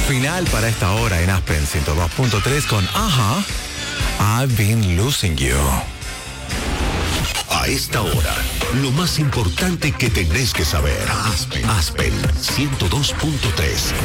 final para esta hora en Aspen 102.3 con Aja. I've been losing you. A esta hora, lo más importante que tenés que saber. Aspen 102.3.